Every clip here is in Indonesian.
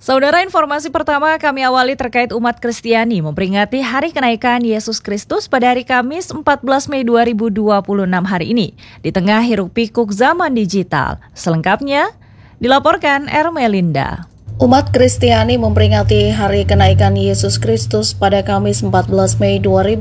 Saudara, informasi pertama kami awali terkait umat Kristiani memperingati hari kenaikan Yesus Kristus pada hari Kamis 14 Mei 2026 hari ini di tengah hiruk-pikuk zaman digital. Selengkapnya dilaporkan Ermelinda. Umat Kristiani memperingati hari kenaikan Yesus Kristus pada Kamis 14 Mei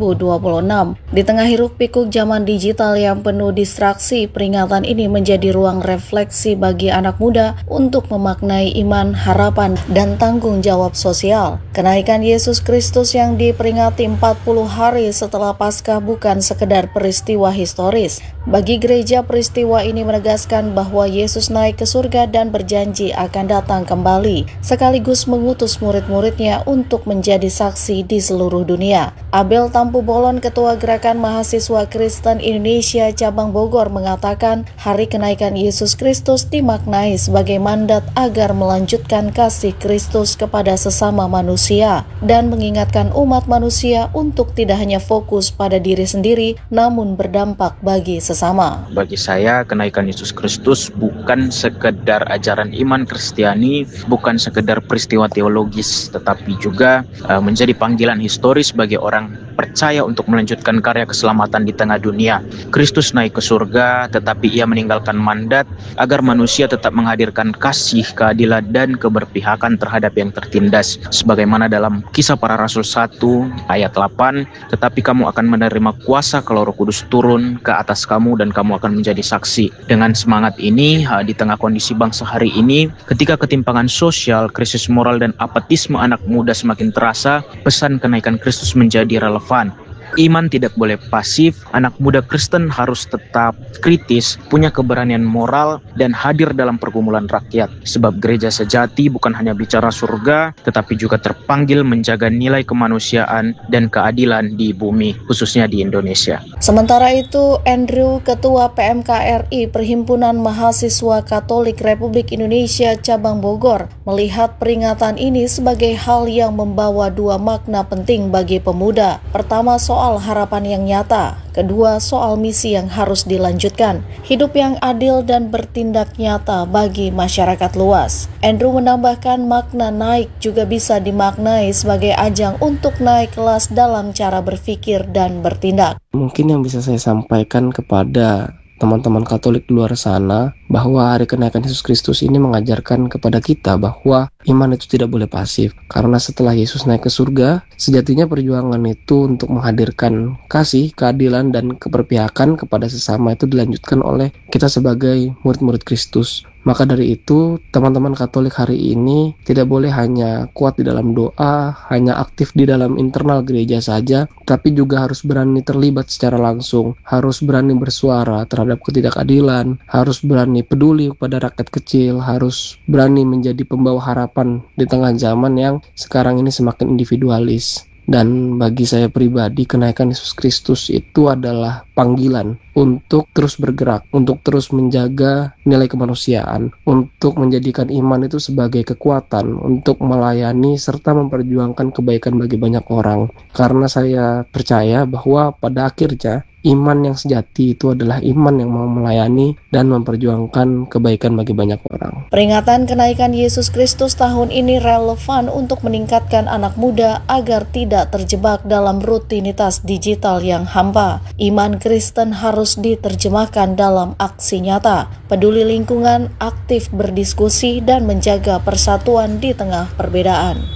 2026. Di tengah hiruk-pikuk zaman digital yang penuh distraksi, peringatan ini menjadi ruang refleksi bagi anak muda untuk memaknai iman, harapan, dan tanggung jawab sosial. Kenaikan Yesus Kristus yang diperingati 40 hari setelah Paskah bukan sekedar peristiwa historis. Bagi gereja, peristiwa ini menegaskan bahwa Yesus naik ke surga dan berjanji akan datang kembali, sekaligus mengutus murid-muridnya untuk menjadi saksi di seluruh dunia. Abel Tampu Bolon, Ketua Gerakan Mahasiswa Kristen Indonesia Cabang Bogor, mengatakan hari kenaikan Yesus Kristus dimaknai sebagai mandat agar melanjutkan kasih Kristus kepada sesama manusia dan mengingatkan umat manusia untuk tidak hanya fokus pada diri sendiri, namun berdampak bagi sesama. Bagi saya, kenaikan Yesus Kristus bukan sekedar ajaran iman Kristiani, bukan sekedar peristiwa teologis, tetapi juga menjadi panggilan historis bagi orang percaya untuk melanjutkan karya keselamatan di tengah dunia. Kristus naik ke surga, tetapi ia meninggalkan mandat agar manusia tetap menghadirkan kasih, keadilan, dan keberpihakan terhadap yang tertindas. Sebagaimana dalam Kisah Para Rasul 1 ayat 8, tetapi kamu akan menerima kuasa kalau Roh Kudus turun ke atas kamu dan kamu akan menjadi saksi. Dengan semangat ini, di tengah kondisi bangsa hari ini, ketika ketimpangan sosial, krisis moral, dan apatisme anak muda semakin terasa, pesan kenaikan Kristus menjadi relevan. Iman tidak boleh pasif, anak muda Kristen harus tetap kritis, punya keberanian moral, dan hadir dalam pergumulan rakyat. Sebab gereja sejati bukan hanya bicara surga, tetapi juga terpanggil menjaga nilai kemanusiaan dan keadilan di bumi, khususnya di Indonesia. Sementara itu, Andrew, Ketua PMKRI Perhimpunan Mahasiswa Katolik Republik Indonesia Cabang Bogor, melihat peringatan ini sebagai hal yang membawa dua makna penting bagi pemuda. Pertama, soal harapan yang nyata. Kedua, soal misi yang harus dilanjutkan. Hidup yang adil dan bertindak nyata bagi masyarakat luas. Andrew menambahkan makna naik juga bisa dimaknai sebagai ajang untuk naik kelas dalam cara berpikir dan bertindak. Mungkin yang bisa saya sampaikan kepada teman-teman Katolik di luar sana, bahwa hari kenaikan Yesus Kristus ini mengajarkan kepada kita bahwa iman itu tidak boleh pasif. Karena setelah Yesus naik ke surga, sejatinya perjuangan itu untuk menghadirkan kasih, keadilan, dan keberpihakan kepada sesama itu dilanjutkan oleh kita sebagai murid-murid Kristus. Maka dari itu, teman-teman Katolik hari ini tidak boleh hanya kuat di dalam doa, hanya aktif di dalam internal gereja saja, tapi juga harus berani terlibat secara langsung, harus berani bersuara terhadap ketidakadilan, harus berani peduli kepada rakyat kecil, harus berani menjadi pembawa harapan di tengah zaman yang sekarang ini semakin individualis. Dan bagi saya pribadi, kenaikan Yesus Kristus itu adalah panggilan untuk terus bergerak, untuk terus menjaga nilai kemanusiaan, untuk menjadikan iman itu sebagai kekuatan, untuk melayani serta memperjuangkan kebaikan bagi banyak orang. Karena saya percaya bahwa pada akhirnya iman yang sejati itu adalah iman yang mau melayani dan memperjuangkan kebaikan bagi banyak orang. Peringatan kenaikan Yesus Kristus tahun ini relevan untuk meningkatkan anak muda agar tidak terjebak dalam rutinitas digital yang hampa. Iman Kristen harus diterjemahkan dalam aksi nyata, peduli lingkungan, aktif berdiskusi, dan menjaga persatuan di tengah perbedaan.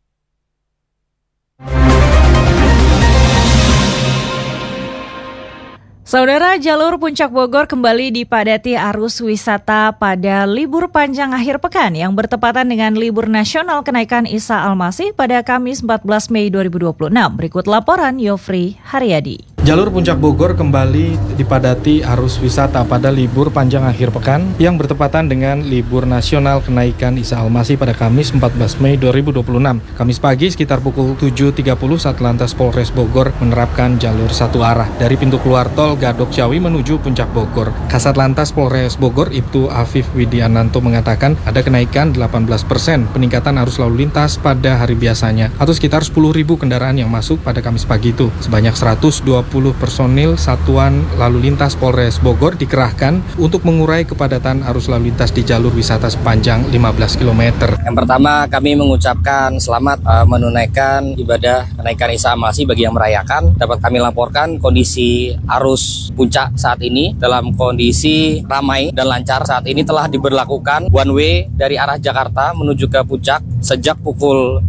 Saudara, jalur Puncak Bogor kembali dipadati arus wisata pada libur panjang akhir pekan yang bertepatan dengan libur nasional kenaikan Isa Al-Masih pada Kamis 14 Mei 2026. Berikut laporan Yofri Haryadi. Jalur Puncak Bogor kembali dipadati arus wisata pada libur panjang akhir pekan yang bertepatan dengan libur nasional kenaikan Isa Al-Masih pada Kamis 14 Mei 2026. Kamis pagi sekitar pukul 7.30 Satlantas Polres Bogor menerapkan jalur satu arah dari pintu keluar tol Gadok Ciawi menuju Puncak Bogor. Kasat Lantas Polres Bogor Ibtu Afif Widiananto mengatakan ada kenaikan 18% peningkatan arus lalu lintas pada hari biasanya atau sekitar 10.000 kendaraan yang masuk pada Kamis pagi itu. Sebanyak 120 personil Satuan Lalu Lintas Polres Bogor dikerahkan untuk mengurai kepadatan arus lalu lintas di jalur wisata sepanjang 15 km. Yang pertama, kami mengucapkan selamat menunaikan ibadah kenaikan Isa Al-Masih bagi yang merayakan. Dapat kami laporkan kondisi arus puncak saat ini dalam kondisi ramai dan lancar. Saat ini telah diberlakukan one way dari arah Jakarta menuju ke puncak sejak pukul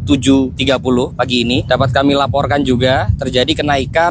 7.30 pagi ini. Dapat kami laporkan juga terjadi kenaikan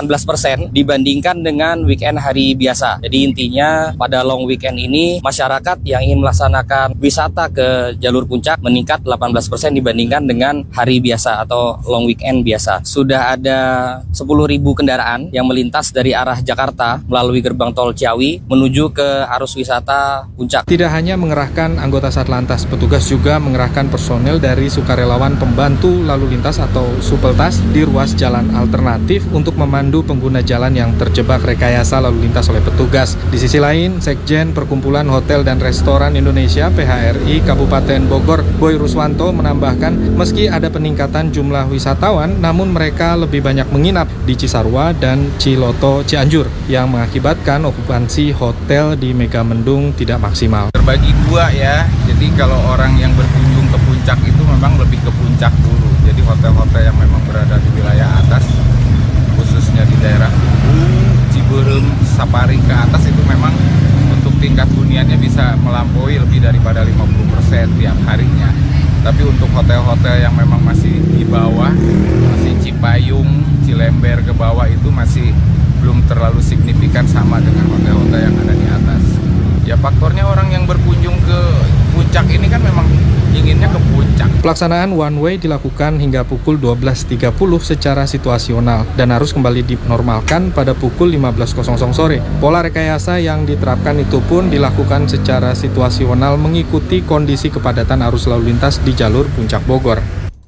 18% dibandingkan dengan weekend hari biasa. Jadi intinya pada long weekend ini masyarakat yang ingin melaksanakan wisata ke jalur puncak meningkat 18% dibandingkan dengan hari biasa atau long weekend biasa. Sudah ada 10.000 kendaraan yang melintas dari arah Jakarta melalui gerbang tol Ciawi menuju ke arus wisata puncak. Tidak hanya mengerahkan anggota Satlantas, petugas juga mengerahkan personel dari sukarelawan pembantu lalu lintas atau Supeltas di ruas jalan alternatif untuk memandu pengguna jalan yang terjebak rekayasa lalu lintas oleh petugas. Di sisi lain, Sekjen Perkumpulan Hotel dan Restoran Indonesia PHRI Kabupaten Bogor, Boy Ruswanto menambahkan meski ada peningkatan jumlah wisatawan, namun mereka lebih banyak menginap di Cisarua dan Ciloto Cianjur yang mengakibatkan okupansi hotel di Megamendung tidak maksimal. Terbagi dua ya, jadi kalau orang yang berkunjung ke puncak itu memang lebih ke puncak dulu. Jadi hotel-hotel yang memang berada di wilayah atas, khususnya di daerah Ciberem, Sapari ke atas itu memang untuk tingkat huniannya bisa melampaui lebih daripada 50% tiap harinya. Tapi untuk hotel-hotel yang memang masih di bawah, masih Cipayung, Cilember ke bawah itu masih belum terlalu signifikan sama dengan hotel-hotel yang ada di atas. Ya faktornya orang yang berkunjung ke puncak ini kan memang inginnya ke puncak. Pelaksanaan one way dilakukan hingga pukul 12.30 secara situasional dan harus kembali dinormalkan pada pukul 15.00 sore. Pola rekayasa yang diterapkan itu pun dilakukan secara situasional mengikuti kondisi kepadatan arus lalu lintas di jalur puncak Bogor.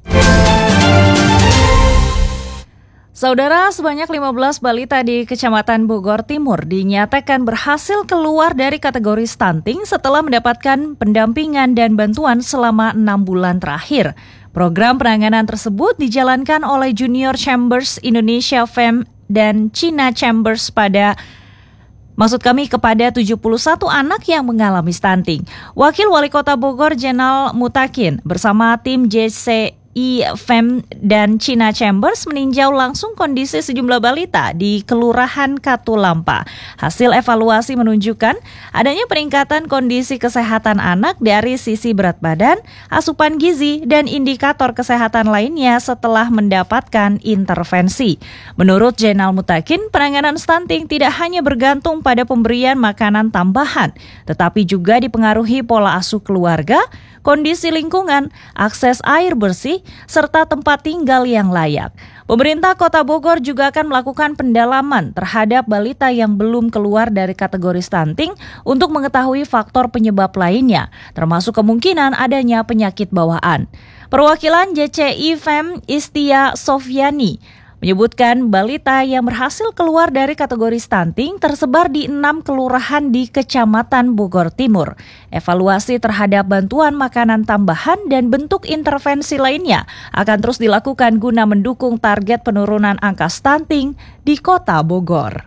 Saudara, sebanyak 15 balita di Kecamatan Bogor Timur dinyatakan berhasil keluar dari kategori stunting setelah mendapatkan pendampingan dan bantuan selama 6 bulan terakhir. Program penanganan tersebut dijalankan oleh Junior Chambers Indonesia FEM dan China Chambers kepada 71 anak yang mengalami stunting. Wakil Wali Kota Bogor Jenal Mutakin bersama tim JCI FEM dan China Chambers meninjau langsung kondisi sejumlah balita di Kelurahan Katulampa. Hasil evaluasi menunjukkan adanya peningkatan kondisi kesehatan anak dari sisi berat badan, asupan gizi, dan indikator kesehatan lainnya setelah mendapatkan intervensi. Menurut Jenal Mutakin, penanganan stunting tidak hanya bergantung pada pemberian makanan tambahan, tetapi juga dipengaruhi pola asuh keluarga, kondisi lingkungan, akses air bersih, serta tempat tinggal yang layak. Pemerintah Kota Bogor juga akan melakukan pendalaman terhadap balita yang belum keluar dari kategori stunting untuk mengetahui faktor penyebab lainnya, termasuk kemungkinan adanya penyakit bawaan. Perwakilan JCI FEM Istia Sofyani menyebutkan balita yang berhasil keluar dari kategori stunting tersebar di 6 kelurahan di Kecamatan Bogor Timur. Evaluasi terhadap bantuan makanan tambahan dan bentuk intervensi lainnya akan terus dilakukan guna mendukung target penurunan angka stunting di Kota Bogor.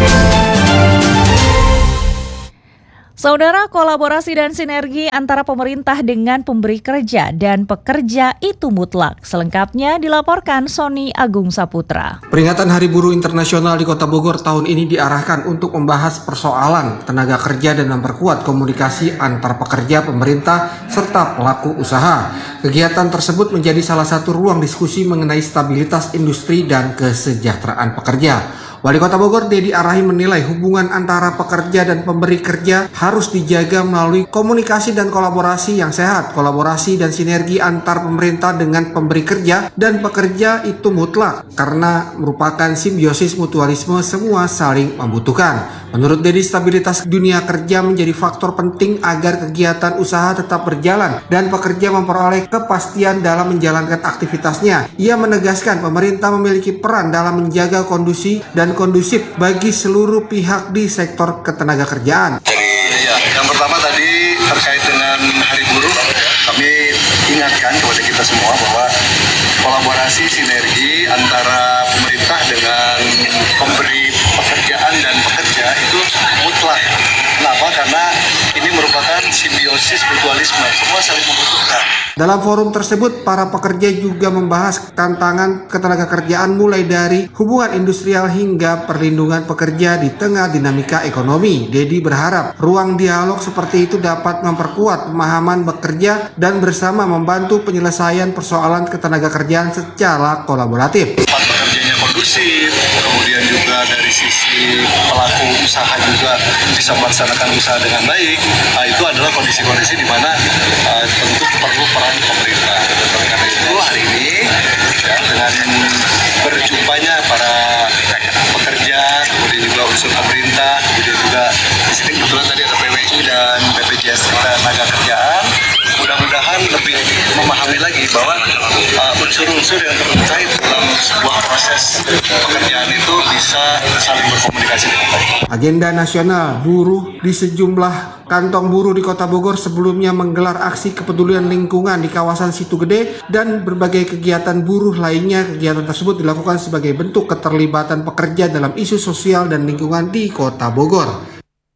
Saudara, kolaborasi dan sinergi antara pemerintah dengan pemberi kerja dan pekerja itu mutlak. Selengkapnya dilaporkan Sony Agung Saputra. Peringatan Hari Buruh Internasional di Kota Bogor tahun ini diarahkan untuk membahas persoalan tenaga kerja dan memperkuat komunikasi antar pekerja, pemerintah, serta pelaku usaha. Kegiatan tersebut menjadi salah satu ruang diskusi mengenai stabilitas industri dan kesejahteraan pekerja. Wali Kota Bogor Dedi Arahim menilai hubungan antara pekerja dan pemberi kerja harus dijaga melalui komunikasi dan kolaborasi yang sehat. Kolaborasi dan sinergi antar pemerintah dengan pemberi kerja dan pekerja itu mutlak karena merupakan simbiosis mutualisme, semua saling membutuhkan. Menurut Dedi, stabilitas dunia kerja menjadi faktor penting agar kegiatan usaha tetap berjalan dan pekerja memperoleh kepastian dalam menjalankan aktivitasnya. Ia menegaskan pemerintah memiliki peran dalam menjaga kondusif dan kondusif bagi seluruh pihak di sektor ketenagakerjaan. Jadi yang pertama tadi terkait dengan Hari Buruh, kami ingatkan kepada kita semua bahwa kolaborasi sinergi antara pemerintah dengan pemberi pekerjaan dan pekerja itu mutlak. Kenapa? Karena ini merupakan simbiosis mutualisme, semua saling membutuhkan. Dalam forum tersebut, para pekerja juga membahas tantangan ketenagakerjaan mulai dari hubungan industrial hingga perlindungan pekerja di tengah dinamika ekonomi. Dedi berharap ruang dialog seperti itu dapat memperkuat pemahaman bekerja dan bersama membantu penyelesaian persoalan ketenagakerjaan secara kolaboratif. Tempat bekerjanya kondusif, kemudian juga dari sisi pelaku usaha juga bisa melaksanakan usaha dengan baik. Nah, itu adalah kondisi-kondisi di mana tentu perlu peran pemerintah. Oleh karena itu hari ini ya, dengan berjumpanya para pekerja, kemudian juga unsur pemerintah, kemudian juga di sini kebetulan tadi ada PWI dan BPJS Ketenagakerjaan. Mudah-mudahan lebih memahami lagi bahwa unsur-unsur yang terkait dalam sebuah proses pekerjaan itu bisa saling berkomunikasi dengan baik. Agenda nasional buruh di sejumlah kantong buruh di Kota Bogor sebelumnya menggelar aksi kepedulian lingkungan di kawasan Situ Gede dan berbagai kegiatan buruh lainnya. Kegiatan tersebut dilakukan sebagai bentuk keterlibatan pekerja dalam isu sosial dan lingkungan di Kota Bogor.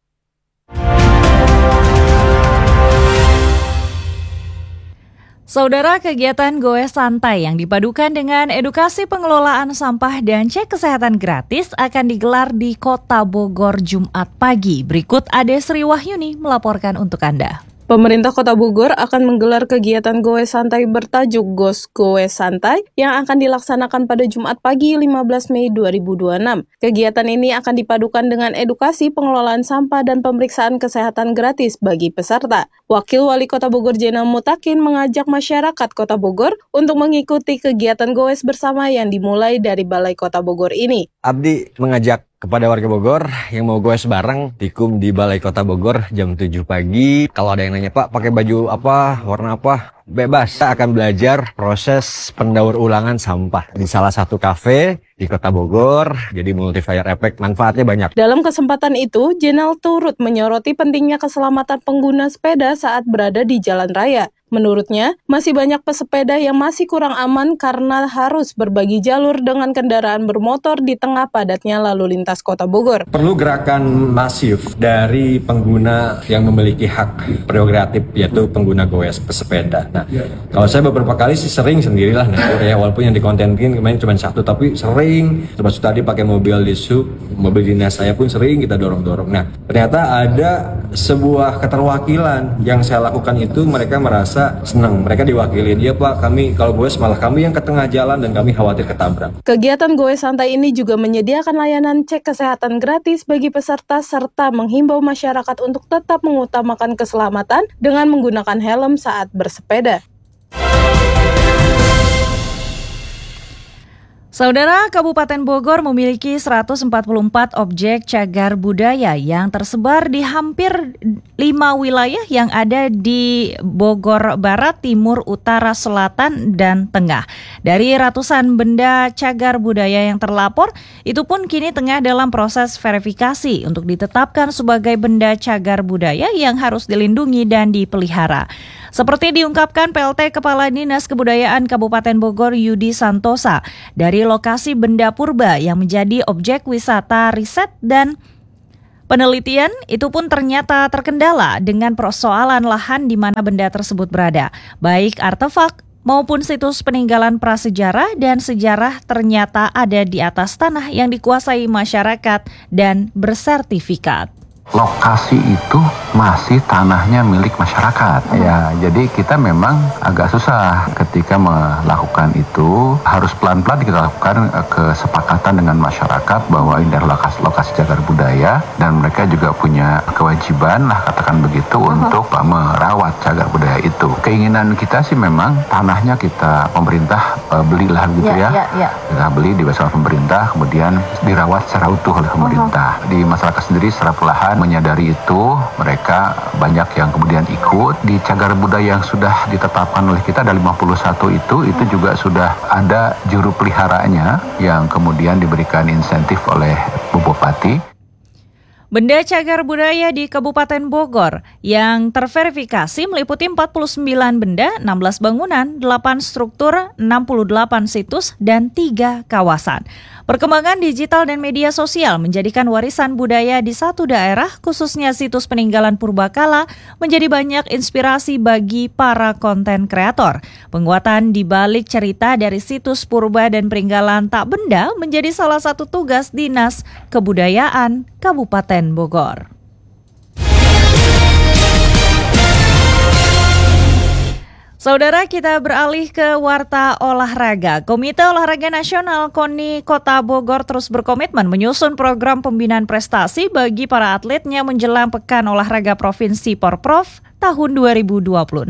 Saudara, kegiatan goes santai yang dipadukan dengan edukasi pengelolaan sampah dan cek kesehatan gratis akan digelar di Kota Bogor Jumat pagi. Berikut Ade Sri Wahyuni melaporkan untuk Anda. Pemerintah Kota Bogor akan menggelar kegiatan goes santai bertajuk Goes Santai yang akan dilaksanakan pada Jumat pagi 15 Mei 2026. Kegiatan ini akan dipadukan dengan edukasi pengelolaan sampah dan pemeriksaan kesehatan gratis bagi peserta. Wakil Wali Kota Bogor Jenal Mutakin mengajak masyarakat Kota Bogor untuk mengikuti kegiatan goes bersama yang dimulai dari Balai Kota Bogor ini. Abdi mengajak kepada warga Bogor yang mau goes bareng tikum di Balai Kota Bogor jam 7 pagi. Kalau ada yang nanya, Pak, pakai baju apa, warna apa? Bebas. Kita akan belajar proses pendaur ulangan sampah di salah satu kafe di Kota Bogor. Jadi multiplier effect, manfaatnya banyak. Dalam kesempatan itu, Jenal turut menyoroti pentingnya keselamatan pengguna sepeda saat berada di jalan raya. Menurutnya, masih banyak pesepeda yang masih kurang aman karena harus berbagi jalur dengan kendaraan bermotor di tengah padatnya lalu lintas Kota Bogor. Perlu gerakan masif dari pengguna yang memiliki hak prerogatif, yaitu pengguna goes pesepeda. Nah, kalau saya beberapa kali sih sering sendirilah negur ya, walaupun yang dikontenkin kemarin cuma satu, tapi sering. Termasuk tadi pakai mobil di sub, mobil dinas saya pun sering kita dorong-dorong. Nah, ternyata ada sebuah keterwakilan yang saya lakukan itu, mereka merasa senang, mereka diwakilin. Ya Pak, kami kalau goes malah kami yang ke tengah jalan dan kami khawatir ketabrak. Kegiatan goes santai ini juga menyediakan layanan cek kesehatan gratis bagi peserta serta menghimbau masyarakat untuk tetap mengutamakan keselamatan dengan menggunakan helm saat bersepeda. Saudara, Kabupaten Bogor memiliki 144 objek cagar budaya yang tersebar di hampir 5 wilayah yang ada di Bogor Barat, Timur, Utara, Selatan, dan Tengah. Dari ratusan benda cagar budaya yang terlapor, itu pun kini tengah dalam proses verifikasi untuk ditetapkan sebagai benda cagar budaya yang harus dilindungi dan dipelihara. Seperti diungkapkan PLT Kepala Dinas Kebudayaan Kabupaten Bogor Yudi Santosa, dari lokasi benda purba yang menjadi objek wisata riset dan penelitian itu pun ternyata terkendala dengan persoalan lahan di mana benda tersebut berada. Baik artefak maupun situs peninggalan prasejarah dan sejarah ternyata ada di atas tanah yang dikuasai masyarakat dan bersertifikat. Lokasi itu masih tanahnya milik masyarakat. Ya, jadi kita memang agak susah ketika melakukan itu. Harus pelan-pelan kita lakukan kesepakatan dengan masyarakat bahwa ini adalah lokasi cagar budaya dan mereka juga punya kewajiban lah katakan begitu untuk merawat cagar budaya itu. Keinginan kita sih memang tanahnya kita pemerintah belilah gitu ya. Kita beli bersama pemerintah, kemudian dirawat secara utuh oleh pemerintah. Di masyarakat sendiri secara perlahan menyadari itu, mereka banyak yang kemudian ikut. Di cagar budaya yang sudah ditetapkan oleh kita ada 51 itu juga sudah ada juru peliharanya yang kemudian diberikan insentif oleh Bupati. Benda cagar budaya di Kabupaten Bogor yang terverifikasi meliputi 49 benda, 16 bangunan, 8 struktur, 68 situs, dan 3 kawasan. Perkembangan digital dan media sosial menjadikan warisan budaya di satu daerah, khususnya situs peninggalan purbakala, menjadi banyak inspirasi bagi para konten kreator. Penguatan di balik cerita dari situs purba dan peninggalan tak benda menjadi salah satu tugas Dinas Kebudayaan Kabupaten Bogor. Saudara, kita beralih ke warta olahraga. Komite Olahraga Nasional KONI Kota Bogor terus berkomitmen menyusun program pembinaan prestasi bagi para atletnya menjelang Pekan Olahraga Provinsi Porprov tahun 2026.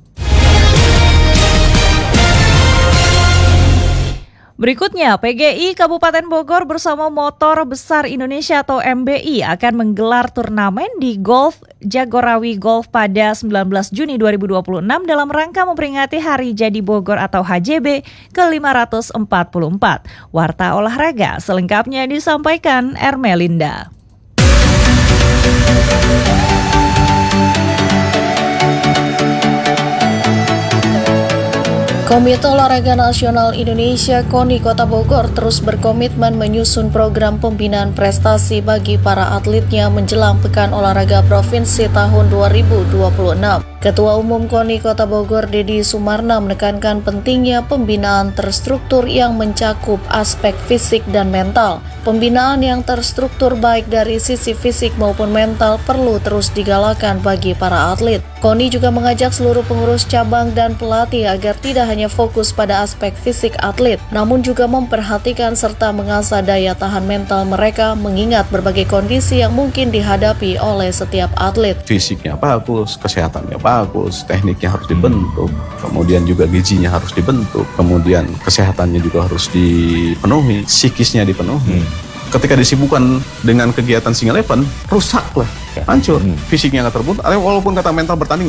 Berikutnya, PGI Kabupaten Bogor bersama Motor Besar Indonesia atau MBI akan menggelar turnamen di Golf Jagorawi Golf pada 19 Juni 2026 dalam rangka memperingati Hari Jadi Bogor atau HJB ke-544. Warta olahraga selengkapnya disampaikan Ermelinda. Komite Olahraga Nasional Indonesia KONI Kota Bogor terus berkomitmen menyusun program pembinaan prestasi bagi para atletnya menjelang Pekan Olahraga Provinsi tahun 2026. Ketua Umum KONI Kota Bogor Dedi Sumarna menekankan pentingnya pembinaan terstruktur yang mencakup aspek fisik dan mental. Pembinaan yang terstruktur baik dari sisi fisik maupun mental perlu terus digalakan bagi para atlet. KONI juga mengajak seluruh pengurus cabang dan pelatih agar tidak hanya fokus pada aspek fisik atlet, namun juga memperhatikan serta mengasah daya tahan mental mereka mengingat berbagai kondisi yang mungkin dihadapi oleh setiap atlet. Fisiknya bagus, kesehatannya bagus, tekniknya harus dibentuk, kemudian juga gizinya harus dibentuk, kemudian kesehatannya juga harus dipenuhi, psikisnya dipenuhi. Ketika disibukkan dengan kegiatan single event, rusak lah, hancur. Fisiknya nggak terbentuk, walaupun kata mental bertanding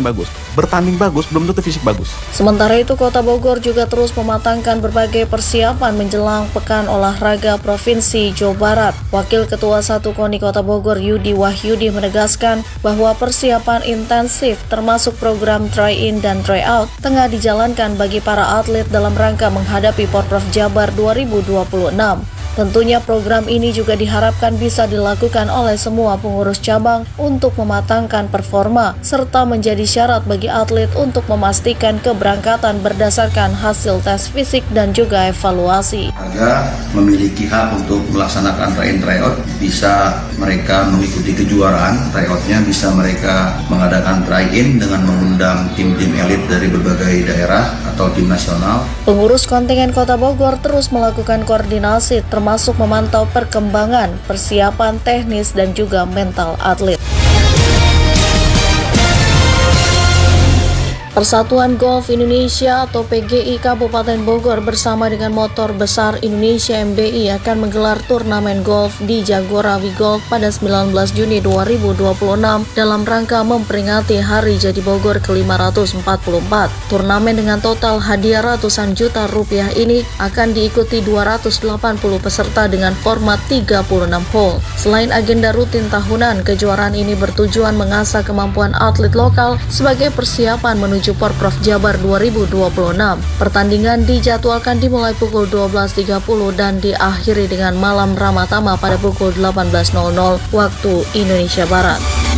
bagus, belum tentu fisik bagus. Sementara itu, Kota Bogor juga terus mematangkan berbagai persiapan menjelang Pekan Olahraga Provinsi Jawa Barat. Wakil Ketua 1 KONI Kota Bogor Yudi Wahyudi menegaskan bahwa persiapan intensif termasuk program try-in dan try-out tengah dijalankan bagi para atlet dalam rangka menghadapi Porprov Jabar 2026. Tentunya program ini juga diharapkan bisa dilakukan oleh semua pengurus cabang untuk mematangkan performa, serta menjadi syarat bagi atlet untuk memastikan keberangkatan berdasarkan hasil tes fisik dan juga evaluasi. Agar memiliki hak untuk melaksanakan try-in try-out, bisa mereka mengikuti kejuaraan, try-outnya bisa mereka mengadakan try-in dengan mengundang tim-tim elit dari berbagai daerah atau tim nasional. Pengurus kontingen Kota Bogor terus melakukan koordinasi termasuk memantau perkembangan, persiapan teknis dan juga mental atlet. Persatuan Golf Indonesia atau PGI Kabupaten Bogor bersama dengan Motor Besar Indonesia MBI akan menggelar turnamen golf di Jagorawi Golf pada 19 Juni 2026 dalam rangka memperingati Hari Jadi Bogor ke-544. Turnamen dengan total hadiah ratusan juta rupiah ini akan diikuti 280 peserta dengan format 36 hole. Selain agenda rutin tahunan, kejuaraan ini bertujuan mengasah kemampuan atlet lokal sebagai persiapan menuju Porprov Jabar 2026. Pertandingan dijadwalkan dimulai pukul 12.30 dan diakhiri dengan malam Ramatama pada pukul 18.00 waktu Indonesia Barat.